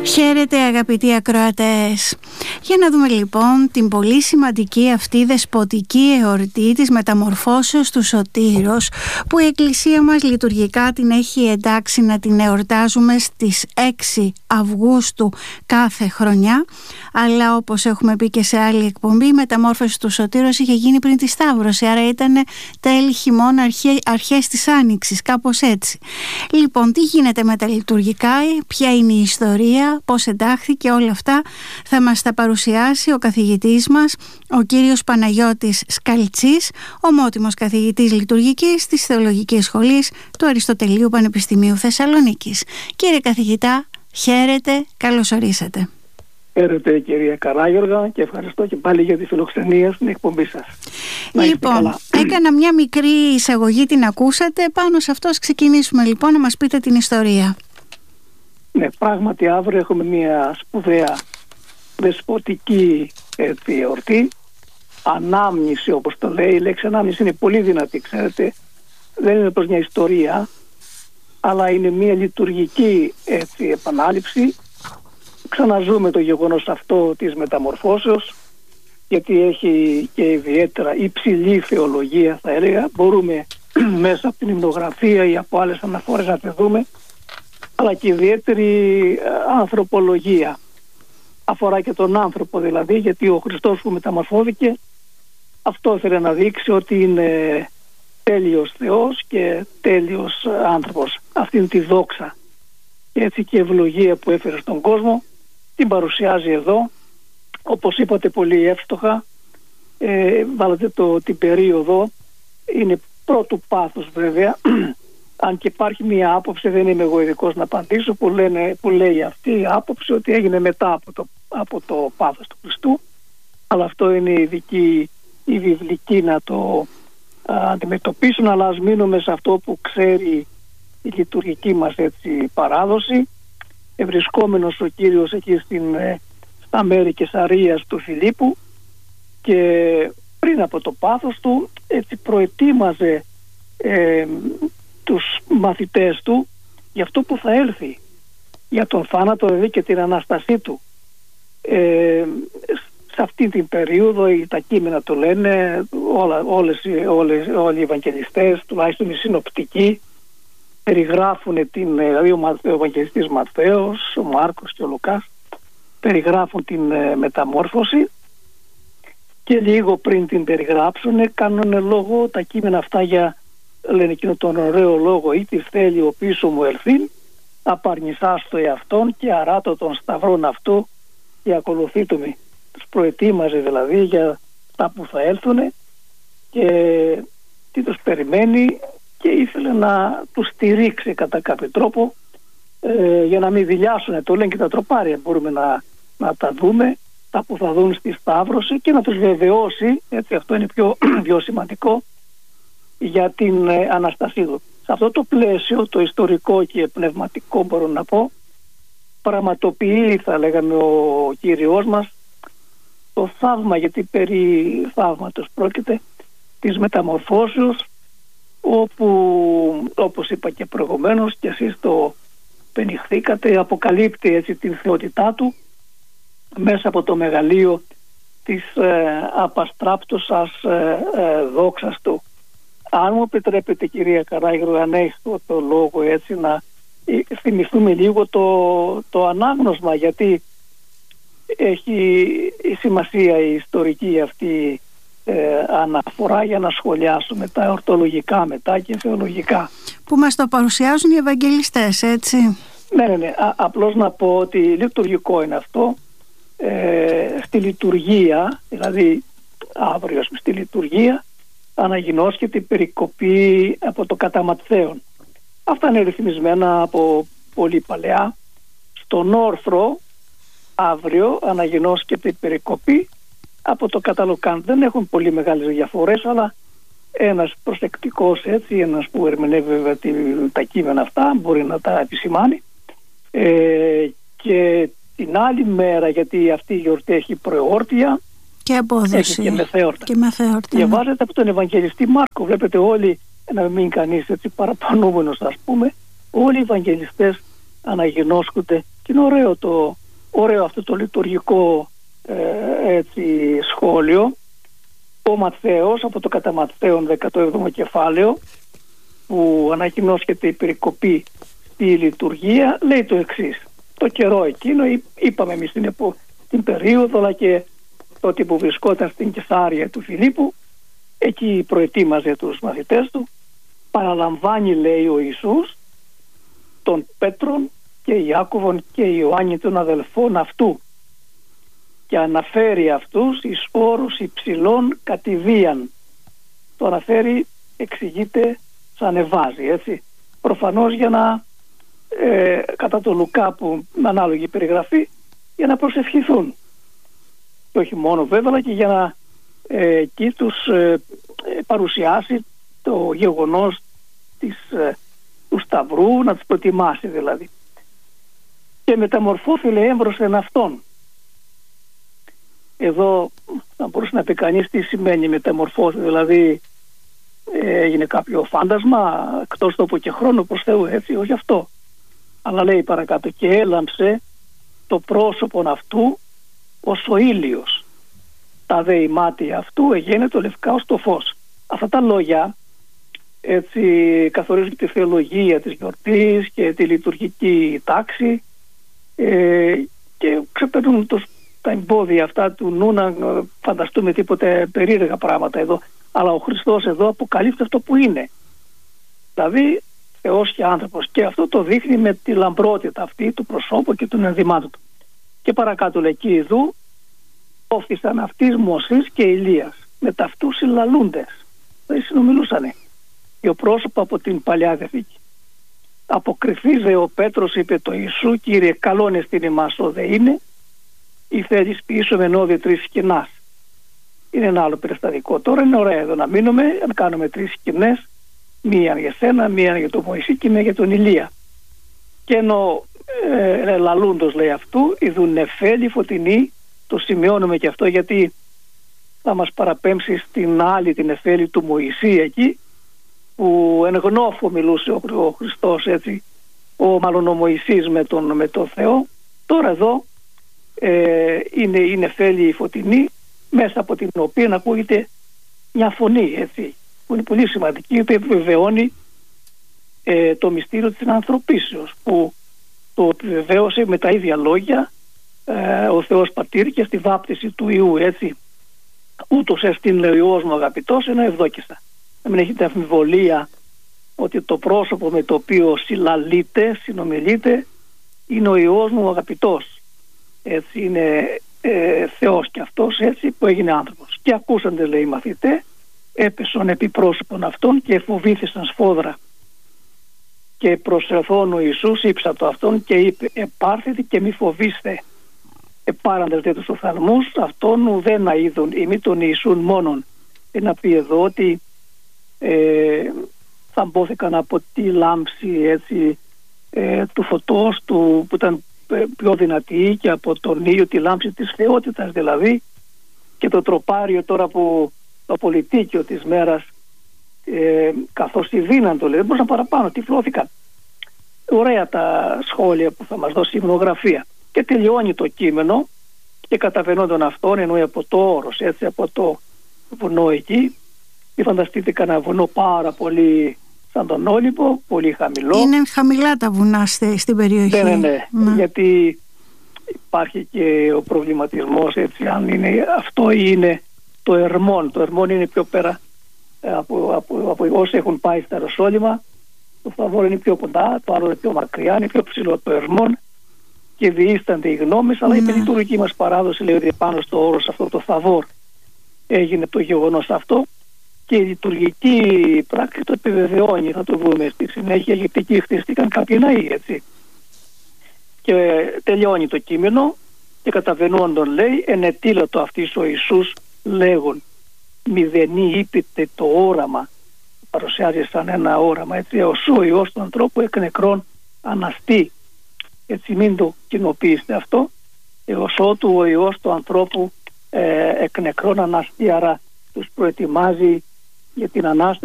Χαίρετε αγαπητοί ακροατές. Για να δούμε λοιπόν την πολύ σημαντική αυτή δεσποτική εορτή της μεταμορφώσεως του Σωτήρος, που η Εκκλησία μας λειτουργικά την έχει εντάξει να την εορτάζουμε στις 6 Αυγούστου κάθε χρονιά. Αλλά όπως έχουμε πει και σε άλλη εκπομπή, η μεταμόρφωση του Σωτήρος είχε γίνει πριν τη Σταύρωση, άρα ήταν τέλη χειμώνα, αρχές της Άνοιξης, κάπως έτσι. Λοιπόν, τι γίνεται με τα λειτουργικά, ποια είναι η ιστορία, πώς εντάχθηκε, όλα αυτά θα μας τα παρουσιάσει ο καθηγητής μας, ο κύριος Παναγιώτης Σκαλτσής, ομότιμος καθηγητής λειτουργικής της Θεολογικής Σχολής του Αριστοτελείου Πανεπιστημίου Θεσσαλονίκης. Κύριε καθηγητά, χαίρετε, καλώς ορίσατε. Χαίρετε κυρία Καράγιοργα και ευχαριστώ και πάλι για τη φιλοξενία στην εκπομπή σας. Λοιπόν, έκανα μια μικρή εισαγωγή, την ακούσατε, πάνω σε αυτό ξεκινήσουμε λοιπόν να μας πείτε την ιστορία. Ναι, πράγματι αύριο έχουμε μια σπουδαία δεσποτική εορτή, ανάμνηση όπως το λέει. Η λέξη ανάμνηση είναι πολύ δυνατή, ξέρετε, δεν είναι προς μια ιστορία, αλλά είναι μια λειτουργική επανάληψη. Ξαναζούμε το γεγονός αυτό της μεταμορφώσεως, γιατί έχει και ιδιαίτερα υψηλή θεολογία, θα έλεγα. Μπορούμε μέσα από την υμνογραφία ή από άλλες αναφορές να τη δούμε, αλλά και ιδιαίτερη ανθρωπολογία. Αφορά και τον άνθρωπο δηλαδή, γιατί ο Χριστός που μεταμορφώθηκε, αυτό ήθελε να δείξει ότι είναι τέλειος Θεός και τέλειος άνθρωπος. Αυτήν τη δόξα και έτσι και ευλογία που έφερε στον κόσμο την παρουσιάζει εδώ, όπως είπατε πολύ εύστοχα. Βάλατε την περίοδο, είναι πρώτου πάθους βέβαια, αν και υπάρχει μια άποψη, δεν είμαι εγώ ειδικός να απαντήσω, που λέει αυτή η άποψη ότι έγινε μετά από το πάθος του Χριστού, αλλά αυτό είναι η βιβλική να το αντιμετωπίσουν, αλλά ας μείνουμε σε αυτό που ξέρει η λειτουργική μας παράδοση. Βρισκόμενος ο Κύριος εκεί στα μέρη Κεσαρίας του Φιλίππου, και πριν από το πάθος του έτσι προετοίμαζε τους μαθητές του για αυτό που θα έλθει, για τον θάνατο δηλαδή και την Ανάστασή του. Σε αυτή την περίοδο τα κείμενα το λένε, όλοι οι Ευαγγελιστές, τουλάχιστον οι συνοπτικοί, περιγράφουν δηλαδή ο Ευαγγελιστής Ματθαίος, ο Μάρκος και ο Λουκάς περιγράφουν την μεταμόρφωση, και λίγο πριν την περιγράψουν κάνουν λόγο τα κείμενα αυτά για, λένε εκείνο τον ωραίο λόγο, ή τι θέλει ο πίσω μου ελθύν, απαρνησάς το εαυτόν και αράτω τον σταυρόν αυτό και ακολουθήτω με. Τους προετοίμαζε δηλαδή για τα που θα έλθουν και τι τους περιμένει, και ήθελε να τους στηρίξει κατά κάποιο τρόπο, για να μην δειλιάσουν. Το λένε και τα τροπάρια, μπορούμε να τα δούμε, τα που θα δουν στη Σταύρωση, και να τους βεβαιώσει, έτσι, αυτό είναι πιο σημαντικό, για την Αναστασή του. Σε αυτό το πλαίσιο, το ιστορικό και πνευματικό, μπορώ να πω, πραγματοποιεί, θα λέγαμε, ο Κύριος μας το θαύμα, γιατί περί θαύματος πρόκειται, της μεταμορφώσεως, όπου, όπως είπα και προηγουμένως και εσείς το πενιχθήκατε, αποκαλύπτει έτσι την θεότητά του μέσα από το μεγαλείο της απαστράπτωσας δόξας του. Αν μου επιτρέπετε κυρία Καράγιοργα, αν έχω το λόγο έτσι, να θυμηθούμε λίγο το ανάγνωσμα, γιατί έχει σημασία η ιστορική αυτή αναφορά για να σχολιάσουμε τα ορτολογικά μετά και θεολογικά. Που μας το παρουσιάζουν οι Ευαγγελιστές, έτσι. Ναι. Απλώς να πω ότι λειτουργικό είναι αυτό. Στη λειτουργία, δηλαδή αύριο στη λειτουργία, αναγινώσκεται η περικοπή από το κατά Ματθαίον. Αυτά είναι ρυθμισμένα από πολύ παλαιά. Στον όρθρο αύριο αναγινώσκεται η περικοπή από το κατά Λουκάν. Δεν έχουν πολύ μεγάλες διαφορές, αλλά ένας προσεκτικός, έτσι, ένας που ερμηνεύει βέβαια τα κείμενα αυτά, μπορεί να τα επισημάνει. Και την άλλη μέρα, γιατί αυτή η γιορτή έχει προεόρτια και απόδοση, έχει και μεθέορτα. Διαβάζετε από τον Ευαγγελιστή Μάρκο, βλέπετε όλοι, να μην κανείς έτσι παραπονούμενος, ας πούμε, όλοι οι Ευαγγελιστές αναγινώσκονται Και είναι ωραίο αυτό το λειτουργικό σχόλιο. Ο Ματθαίος από το κατά Ματθαίον 17ο κεφάλαιο, που ανακοινώσεται η περικοπή στη λειτουργία, λέει το εξής: το καιρό εκείνο, είπαμε εμείς την περίοδο, αλλά και τότε που βρισκόταν στην Κεσάρια του Φιλίππου, εκεί προετοίμαζε τους μαθητές του, παραλαμβάνει, λέει ο Ιησούς, τον Πέτρον και Ιάκωβον και Ιωάννη των αδελφών αυτού, και αναφέρει αυτούς εις όρους υψηλών κατηδίαν. Το αναφέρει, εξηγείται, σαν εβάζει, έτσι. Προφανώς για να κατά το Λουκά, που με ανάλογη περιγραφή, για να προσευχηθούν. Και όχι μόνο βέβαια, αλλά και για να εκεί τους παρουσιάσει το γεγονός του Σταυρού, να τους προετοιμάσει δηλαδή. Και μεταμορφώθηκε έμπροσθεν αυτόν. Εδώ θα μπορούσε να πει κανείς τι σημαίνει μεταμορφώθηκε, δηλαδή έγινε κάποιο φάντασμα εκτός τόπου και χρόνου προς Θεού, έτσι, όχι αυτό. Αλλά λέει παρακάτω: και έλαμψε το πρόσωπον αυτού ως ο ήλιος, τα δε μάτια αυτού εγένετο λευκά ως το φως. Αυτά τα λόγια, έτσι, καθορίζουν τη θεολογία της γιορτής και τη λειτουργική τάξη και ξεπερνούν τα εμπόδια αυτά του νου να φανταστούμε τίποτε περίεργα πράγματα εδώ. Αλλά ο Χριστός εδώ αποκαλύπτει αυτό που είναι, δηλαδή Θεός και άνθρωπος, και αυτό το δείχνει με τη λαμπρότητα αυτή του προσώπου και των ενδυμάτων του. Και παρακάτω λέει: και ειδού όφθησαν αυτής Μωσής και Ηλίας με ταυτούς συλλαλούντες. Δηλαδή συνομιλούσανε δύο πρόσωπα από την Παλιά Διαθήκη. Αποκριθήζε ο Πέτρος, είπε το Ιησού: Κύριε, καλόν εστιν ημάς ο δε είναι, ή θέλεις πίσω με νόδι τρεις σκηνάς. Είναι ένα άλλο περιστατικό. Τώρα είναι ωραία εδώ να μείνουμε, αν κάνουμε τρεις σκηνές, μία για σένα, μία για τον Μωυσή και μία για τον Ηλία. Και ενώ λαλούντος, λέει, αυτού, ειδούν νεφέλη φωτεινή, το σημειώνουμε και αυτό γιατί θα μας παραπέμψει στην άλλη την νεφέλη του Μωυσή, εκεί που εν γνώφο μιλούσε ο Χριστός, έτσι, μάλλον ο Μωυσής με τον Θεό. Τώρα εδώ είναι η νεφέλη φωτεινή, μέσα από την οποία ακούγεται μια φωνή, έτσι, που είναι πολύ σημαντική, που επιβεβαιώνει το μυστήριο της ανθρωπίσεως, που το επιβεβαίωσε με τα ίδια λόγια ο Θεός Πατήρ και στη βάπτιση του Ιού, έτσι. Ούτως εστίν ο Υιός μου αγαπητός, ενώ ευδόκησα. Να μην έχετε αμφιβολία ότι το πρόσωπο με το οποίο συλλαλείται, συνομιλείται, είναι ο Υιός μου αγαπητός. Έτσι, είναι Θεός και αυτός, έτσι, που έγινε άνθρωπος. Και ακούσαντες, λέει, οι μαθητές, έπεσαν επί πρόσωπον αυτών και φοβήθησαν σφόδρα. Και προσελθόν ο Ιησούς ύψατο αυτόν και είπε: επάρθητε και μη φοβήστε. Επάραντες δε τους οφθαλμούς αυτόν ουδέν να είδουν ή μη τον Ιησούν μόνον. Να πει εδώ ότι θαμπόθηκαν από τη λάμψη, έτσι, του φωτός του, που ήταν πιο δυνατή, και από τον ήλιο τη λάμψη της θεότητας δηλαδή, και το τροπάριο τώρα που το πολιτίκιο της μέρας, καθώς τη δίναν, το λέει, δεν μπορούσαν παραπάνω, τυφλώθηκαν. Ωραία τα σχόλια που θα μας δώσει η υμνογραφία. Και τελειώνει το κείμενο και καταβαινόντων αυτών, εννοεί από το όρος, έτσι, από το βουνό εκεί, και φανταστείτε κανένα βουνό πάρα πολύ σαν τον Όλυμπο, πολύ χαμηλό. Είναι χαμηλά τα βουνά στην περιοχή. Ναι. Γιατί υπάρχει και ο προβληματισμός, έτσι, αν είναι αυτό ή είναι το Ερμόν. Το Ερμόν είναι πιο πέρα από όσοι έχουν πάει στα Ιεροσόλυμα. Το Θαβόρ είναι πιο κοντά, το άλλο είναι πιο μακριά, είναι πιο ψηλό το Ερμόν και διήστανται οι γνώμες, αλλά η λειτουργική μας παράδοση λέει ότι πάνω στο όρος αυτό το Θαβόρ έγινε το γεγονός αυτό, και η λειτουργική πράξη το επιβεβαιώνει, θα το δούμε στη συνέχεια, γιατί εκεί χτίστηκαν κάποιοι ναοί, έτσι. Και τελειώνει το κείμενο και καταβαινόντων λέει: ενετήλωτο αυτής ο Ιησούς λέγον, μηδενή είπετε το όραμα, παρουσιάζει σαν ένα όραμα, έτσι, ο Υιός του ανθρώπου εκ νεκρών αναστεί. Έτσι, μην το κοινοποιήσετε αυτό, έως ότου ο Υιός του ανθρώπου εκ νεκρών αναστεί, άρα τους προετοιμάζει για την Ανάσταση